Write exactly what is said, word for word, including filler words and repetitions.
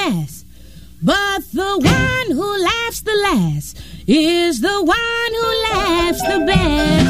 mess. But the one who laughs the last is the one who laughs the best.